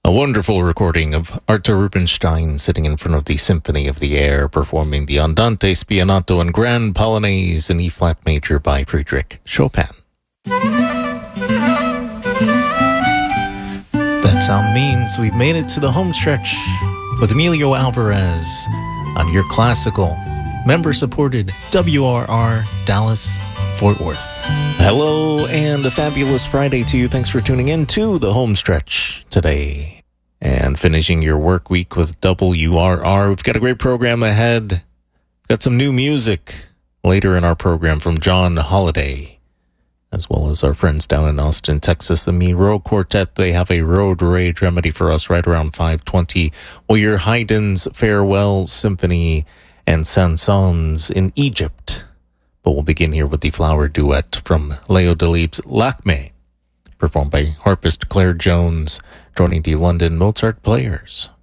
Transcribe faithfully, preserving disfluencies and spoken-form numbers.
A wonderful recording of Arthur Rubinstein sitting in front of the Symphony of the Air, performing the Andante Spianato and Grand Polonaise in E-flat major by Friedrich Chopin. That sound means we've made it to the home stretch with Emilio Alvarez on your classical, member-supported W R R Dallas Fort Worth. Hello and a fabulous Friday to you. Thanks for tuning in to the home stretch today and finishing your work week with W R R. We've got a great program ahead. We've got some new music later in our program from John Holiday, as well as our friends down in Austin, Texas, the Miro Quartet. They have a road rage remedy for us right around five twenty. We'll hear Haydn's Farewell Symphony and Saint-Saëns in Egypt. But we'll begin here with the flower duet from Leo Delibes' Lakmé, performed by harpist Claire Jones, joining the London Mozart Players.